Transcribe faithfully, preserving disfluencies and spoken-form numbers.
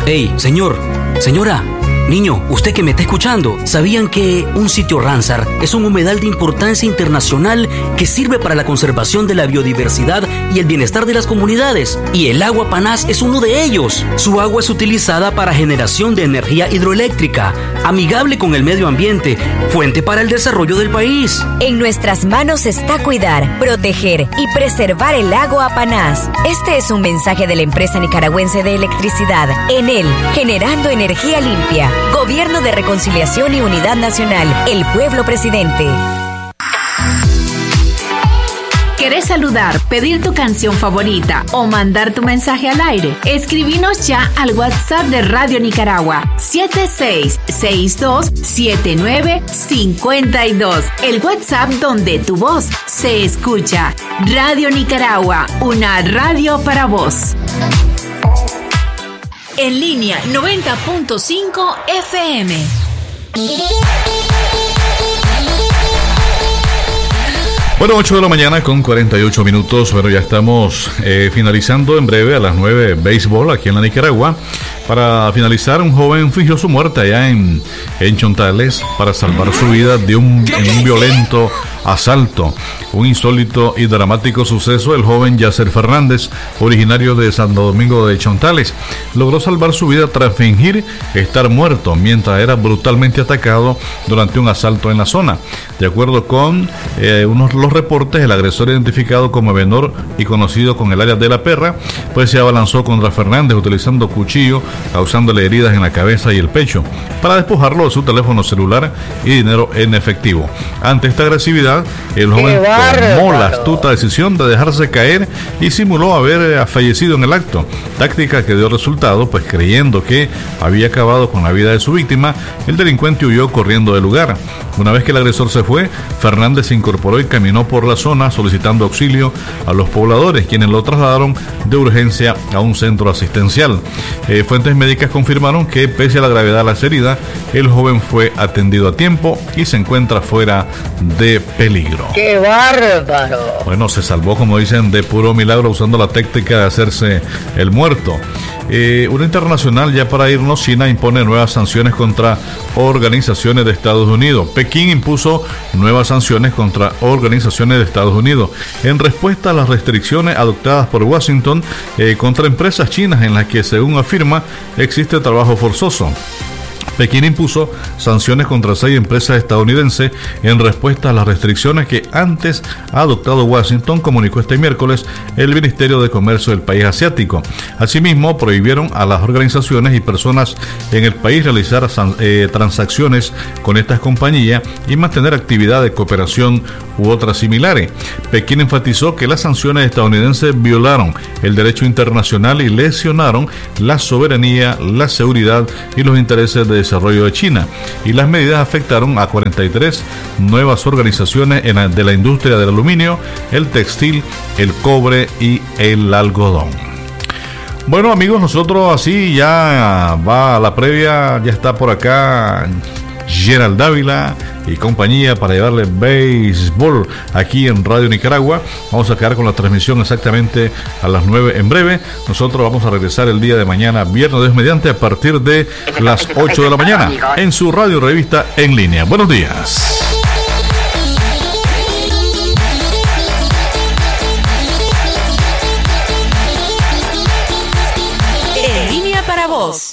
Hey, señor, señora, niño, usted que me está escuchando, ¿sabían que un sitio Ramsar es un humedal de importancia internacional que sirve para la conservación de la biodiversidad y el bienestar de las comunidades? Y el agua Panás es uno de ellos. Su agua es utilizada para generación de energía hidroeléctrica, amigable con el medio ambiente, fuente para el desarrollo del país. En nuestras manos está cuidar, proteger y preservar el agua Panás. Este es un mensaje de la empresa nicaragüense de electricidad, Enel, generando energía limpia. Gobierno de Reconciliación y Unidad Nacional. El pueblo presidente. ¿Querés saludar, pedir tu canción favorita o mandar tu mensaje al aire? Escribinos ya al WhatsApp de Radio Nicaragua siete seis seis dos siete nueve cinco dos. El WhatsApp donde tu voz se escucha. Radio Nicaragua, una radio para vos. En línea noventa punto cinco F M. Bueno, ocho de la mañana con cuarenta y ocho minutos. Bueno, ya estamos eh, finalizando en breve a las nueve béisbol aquí en la Nicaragua. Para finalizar, un joven fingió su muerte allá en, en Chontales para salvar su vida de un, en un violento asalto. Un insólito y dramático suceso. El joven Yasser Fernández, originario de Santo Domingo de Chontales, logró salvar su vida tras fingir estar muerto mientras era brutalmente atacado durante un asalto en la zona. De acuerdo con eh, unos los reportes, el agresor, identificado como Benor y conocido con el alias de La Perra, pues se abalanzó contra Fernández utilizando cuchillo, causándole heridas en la cabeza y el pecho, para despojarlo de su teléfono celular y dinero en efectivo. Ante esta agresividad, el joven tomó la astuta decisión de dejarse caer y simuló haber fallecido en el acto, táctica que dio resultado, pues creyendo que había acabado con la vida de su víctima, el delincuente huyó corriendo del lugar. Una vez que el agresor se fue, Fernández se incorporó y caminó por la zona solicitando auxilio a los pobladores, quienes lo trasladaron de urgencia a un centro asistencial. Eh, fuentes médicas confirmaron que, pese a la gravedad de las heridas, el joven fue atendido a tiempo y se encuentra fuera de peligro. ¡Qué bárbaro! Bueno, se salvó, como dicen, de puro milagro, usando la técnica de hacerse el muerto. Eh, una internacional, ya para irnos, China impone nuevas sanciones contra organizaciones de Estados Unidos. Pekín impuso nuevas sanciones contra organizaciones de Estados Unidos en respuesta a las restricciones adoptadas por Washington eh, contra empresas chinas en las que, según afirma, existe trabajo forzoso. Pekín impuso sanciones contra seis empresas estadounidenses en respuesta a las restricciones que antes ha adoptado Washington, comunicó este miércoles el Ministerio de Comercio del país asiático. Asimismo, prohibieron a las organizaciones y personas en el país realizar eh, transacciones con estas compañías y mantener actividad de cooperación u otras similares. Pekín enfatizó que las sanciones estadounidenses violaron el derecho internacional y lesionaron la soberanía, la seguridad y los intereses de desarrollo de China, y las medidas afectaron a cuarenta y tres nuevas organizaciones en la, de la industria del aluminio, el textil, el cobre y el algodón. Bueno, amigos, nosotros así ya va a la previa, ya está por acá Gerald Dávila y compañía para llevarle béisbol aquí en Radio Nicaragua. Vamos a quedar con la transmisión exactamente a las nueve en breve. Nosotros vamos a regresar el día de mañana, viernes Dios mediante, a partir de las ocho de la mañana en su radio revista en línea. Buenos días. En línea para vos.